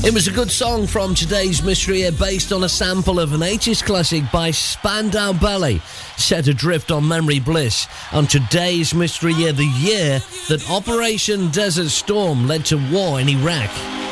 It was a good song from today's Mystery Year, based on a sample of an 80s classic by Spandau Ballet, set adrift on Memory Bliss, on today's Mystery Year, the year that Operation Desert Storm led to war in Iraq.